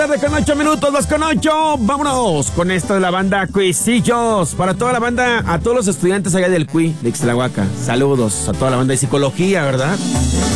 tarde con 8 minutos, vas con 8. Vámonos con esto de la banda Cuisillos. Para toda la banda, a todos los estudiantes allá del CUI de Ixtlahuaca. Saludos a toda la banda de psicología, ¿verdad?